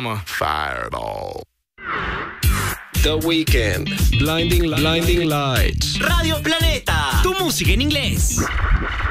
vamos. Fireball. The Weeknd. Blinding Lights. Radio Planeta. Tu música en inglés.